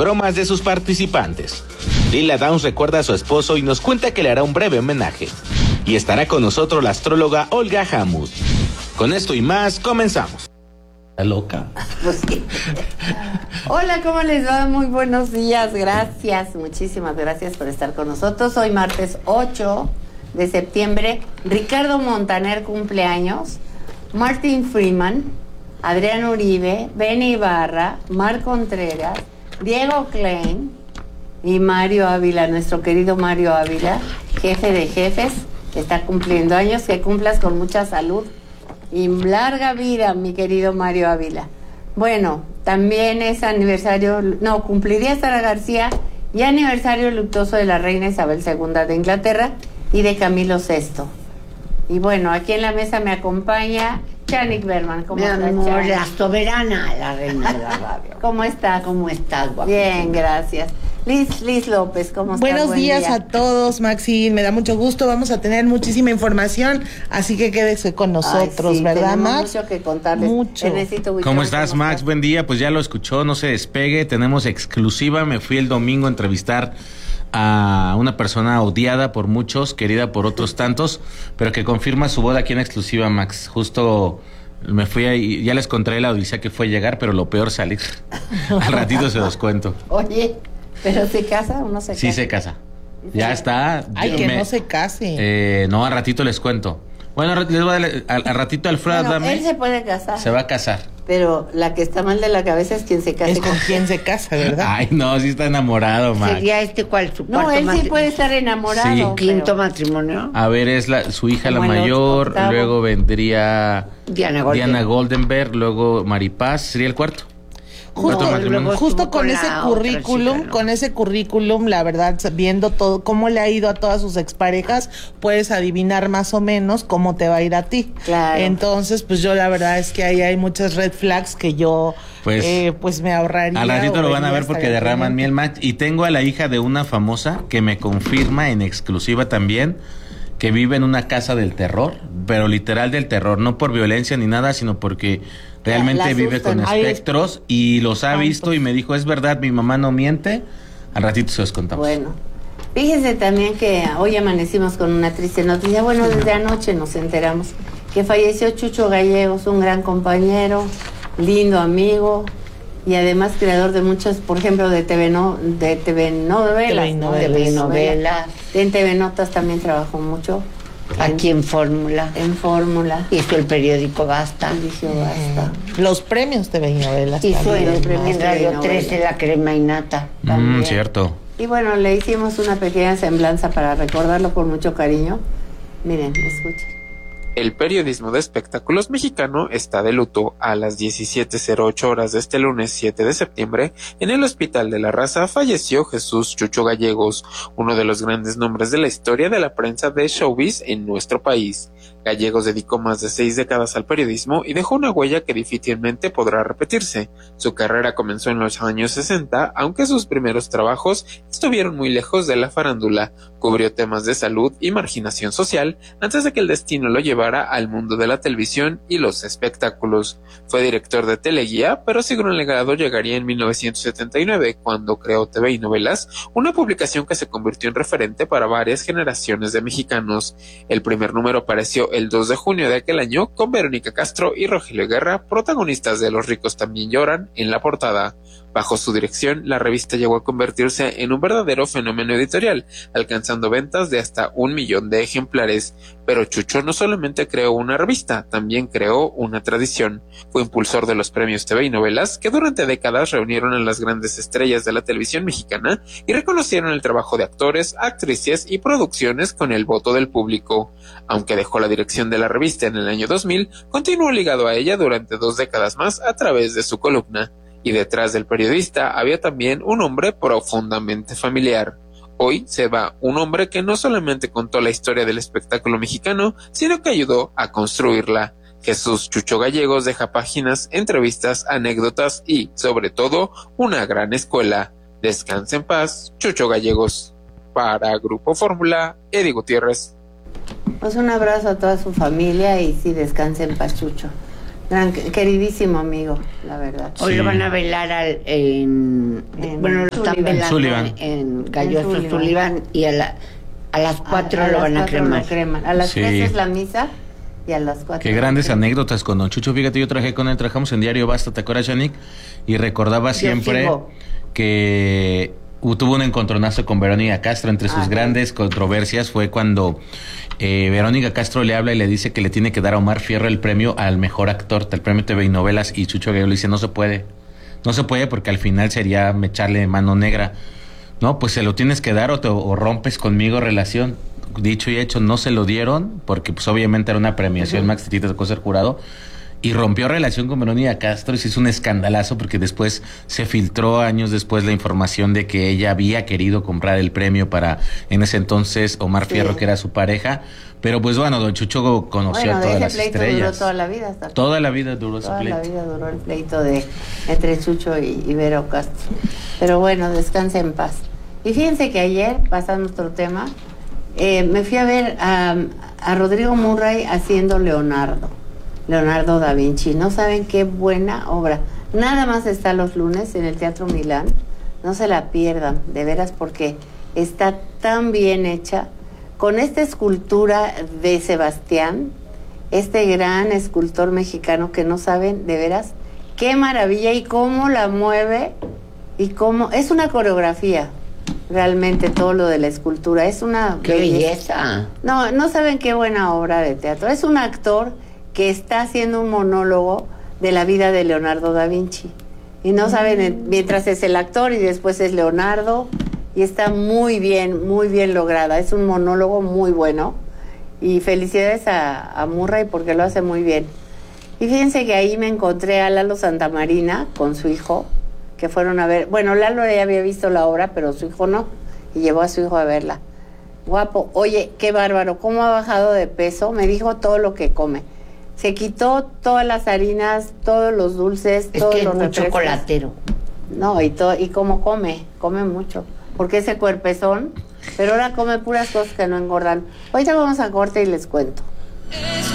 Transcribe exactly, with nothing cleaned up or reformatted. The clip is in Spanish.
bromas de sus participantes. Lila Downs recuerda a su esposo y nos cuenta que le hará un breve homenaje. Y estará con nosotros la astróloga Olga Hamud. Con esto y más, comenzamos. Está loca. Pues sí. Hola, ¿cómo les va? Muy buenos días, gracias, muchísimas gracias por estar con nosotros. Hoy martes ocho de septiembre, Ricardo Montaner cumpleaños, Martin Freeman, Adrián Uribe, Benny Ibarra, Marc Contreras, Diego Klein y Mario Ávila, nuestro querido Mario Ávila, jefe de jefes, que está cumpliendo años, que cumplas con mucha salud y larga vida, mi querido Mario Ávila. Bueno, también es aniversario, no, cumpliría Sara García y aniversario luctuoso de la reina Isabel segunda de Inglaterra y de Camilo sexto. Y bueno, aquí en la mesa me acompaña Chanik Berman. ¿Cómo estás, Chanik? La soberana, la reina de la radio. ¿Cómo estás? ¿Cómo estás, guapísima? Bien, gracias. Liz, Liz López, ¿cómo estás? Buenos Buen días día. a todos, Maxi, me da mucho gusto, vamos a tener muchísima información, así que quédese con nosotros, Ay, sí, ¿verdad, tenemos Max? mucho que contarles. Mucho. Ernesito Buitrón, ¿Cómo estás, Max? estás? Buen día. Pues ya lo escuchó, no se despegue. Tenemos exclusiva. Me fui el domingo a entrevistar a una persona odiada por muchos, querida por otros tantos, pero que confirma su boda aquí en exclusiva, Max. Justo me fui ahí, ya les conté la odisea que fue llegar, pero lo peor salir. Al ratito se los cuento. Oye, ¿pero se casa o no se casa? Sí se casa. Ya está. Ay, Yo que me- no se case. Eh, no, al ratito les cuento. Bueno, les voy a dar, al, al ratito Alfredo Bueno, Adame él se puede casar, se va a casar. pero la que está mal de la cabeza es quien se case Es con quien se casa, ¿verdad? Ay, no, sí está enamorado, Max. ¿Sería este cuál? ¿Su No, cuarto él sí matri- puede estar enamorado. Sí. pero- quinto matrimonio? A ver, es la, su hija Como la el mayor, octavo. luego vendría Diana Golden. Diana Goldenberg, luego Maripaz, sería el cuarto. Justo, Cuarto matrimonio. luego justo estuvo con con ese la otra currículum, chica, ¿no? con ese currículum, la verdad, viendo todo, cómo le ha ido a todas sus exparejas, puedes adivinar más o menos cómo te va a ir a ti. Claro. Entonces, pues yo la verdad es que ahí hay muchas red flags que yo, Pues, eh, pues me ahorraría. Al ratito o lo van a vería ver porque hasta derraman bien. miel, Max. Y tengo a la hija de una famosa que me confirma en exclusiva también que vive en una casa del terror, pero literal del terror, no por violencia ni nada, sino porque realmente la vive asustan. con Ay, espectros y los ha Ay, visto pues. y me dijo, es verdad, mi mamá no miente. Al ratito se los contamos. Bueno, fíjense también que hoy amanecimos con una triste noticia. Bueno, desde anoche nos enteramos que falleció Chucho Gallegos, un gran compañero, lindo amigo y además creador de muchos, por ejemplo, de T V, no, de T V novelas. T V ¿no? novelas. De T V novelas. En T V Notas también trabajó mucho. Aquí en Fórmula. En Fórmula. Hizo el periódico Basta. Dije, basta. Los premios de novelas. Hizo el en, premio en de Radio novela. trece La Crema Innata. Mm, también. cierto. Y bueno, le hicimos una pequeña semblanza para recordarlo con mucho cariño. Miren, escuchen. El periodismo de espectáculos mexicano está de luto. A las diecisiete cero ocho horas de este lunes siete de septiembre, en el Hospital de la Raza falleció Jesús Chucho Gallegos, uno de los grandes nombres de la historia de la prensa de showbiz en nuestro país. Gallegos dedicó más de seis décadas al periodismo y dejó una huella que difícilmente podrá repetirse. Su carrera comenzó en los años sesenta, aunque sus primeros trabajos estuvieron muy lejos de la farándula. Cubrió temas de salud y marginación social antes de que el destino lo llevara al mundo de la televisión y los espectáculos. Fue director de Teleguía, pero su gran legado llegaría en mil novecientos setenta y nueve, cuando creó T V y Novelas, una publicación que se convirtió en referente para varias generaciones de mexicanos. El primer número apareció el dos de junio de aquel año con Verónica Castro y Rogelio Guerra, protagonistas de Los ricos también lloran, en la portada. Bajo su dirección, la revista llegó a convertirse en un verdadero fenómeno editorial, alcanzando ventas de hasta un millón de ejemplares. Pero Chucho no solamente creó una revista, también creó una tradición. Fue impulsor de los premios T V y Novelas, que durante décadas reunieron a las grandes estrellas de la televisión mexicana y reconocieron el trabajo de actores, actrices y producciones con el voto del público. Aunque dejó la dirección de la revista en el año dos mil, continuó ligado a ella durante dos décadas más a través de su columna. Y detrás del periodista había también un hombre profundamente familiar. Hoy se va un hombre que no solamente contó la historia del espectáculo mexicano, sino que ayudó a construirla. Jesús Chucho Gallegos deja páginas, entrevistas, anécdotas y, sobre todo, una gran escuela. Descansa en paz, Chucho Gallegos. Para Grupo Fórmula, Eddie Gutiérrez. Pues un abrazo a toda su familia y sí, descanse en paz, Chucho. Gran, queridísimo amigo, la verdad. Hoy Sí. lo van a velar al, en, En bueno, lo están Sullivan. velando Sullivan. en Galloso En Sullivan. Sullivan y a, la, a las cuatro a, a lo las van a cuatro cremar. lo creman. A las Sí. tres es la misa y a las cuatro. Qué lo grandes creman. anécdotas con Don Chucho. Fíjate, yo trabajé con él, trabajamos en Diario Basta, ¿te acuerdas, Yanik? Y recordaba Yo siempre sigo. que uh, tuvo un encontronazo con Verónica Castro. Entre sus Ah, grandes controversias fue cuando eh, Verónica Castro le habla y le dice que le tiene que dar a Omar Fierro el premio al mejor actor, el premio T V y novelas, y Chucho Gallego le dice, no se puede, no se puede porque al final sería echarle mano negra. No, pues se lo tienes que dar o, te, o rompes conmigo relación. Dicho y hecho, no se lo dieron porque pues obviamente era una premiación, uh-huh. Max Titita tocó ser jurado, y rompió relación con Verónica Castro y se hizo un escandalazo porque después se filtró años después la información de que ella había querido comprar el premio para, en ese entonces, Omar Sí. Fierro, que era su pareja. Pero pues bueno, Don Chucho conoció Bueno, a todas ese las pleito estrellas. duró toda la vida. Hasta Toda la vida duró ese toda pleito. la vida duró el pleito de entre Chucho y, y Vero Castro. Pero bueno, descanse en paz. Y fíjense que ayer, pasando otro tema, eh, me fui a ver a, a Rodrigo Murray haciendo Leonardo. Leonardo da Vinci. No saben qué buena obra. Nada más está los lunes en el Teatro Milán. No se la pierdan, de veras, porque está tan bien hecha. Con esta escultura de Sebastián, este gran escultor mexicano que no saben, de veras, qué maravilla y cómo la mueve y cómo... Es una coreografía, realmente, todo lo de la escultura. Es una... ¡Qué belleza! No, no saben qué buena obra de teatro. Es un actor que está haciendo un monólogo de la vida de Leonardo da Vinci. Y no saben, mientras es el actor y después es Leonardo, y está muy bien, muy bien lograda. Es un monólogo muy bueno. Y felicidades a, a Murray porque lo hace muy bien. Y fíjense que ahí me encontré a Lalo Santamarina con su hijo, que fueron a ver... Bueno, Lalo ya había visto la obra, pero su hijo no. Y llevó a su hijo a verla. Guapo. Oye, qué bárbaro. ¿Cómo ha bajado de peso? Me dijo todo lo que come. Se quitó todas las harinas, todos los dulces, Es todos que es los muy refrescos. chocolatero. No, y todo, y cómo come, come mucho. Porque ese cuerpezón, pero ahora come puras cosas que no engordan. Ahorita vamos a corte y les cuento.